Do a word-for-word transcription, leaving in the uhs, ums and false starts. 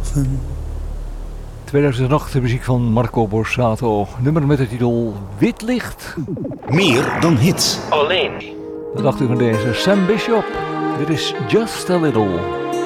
tweeduizend acht, de muziek van Marco Borsato. Nummer met de titel Wit Licht. Meer dan hits. Alleen. Wat dacht u van deze? Sam Bishop. Dit is Just a Little.